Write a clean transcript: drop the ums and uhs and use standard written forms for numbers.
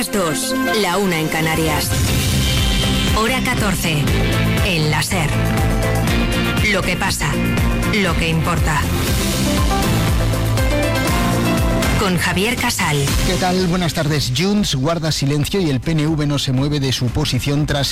las 2, la 1 en Canarias. Hora 14, en la SER. Lo que pasa, lo que importa. Con Javier Casal. ¿Qué tal? Buenas tardes. Junts guarda silencio y el PNV no se mueve de su posición tras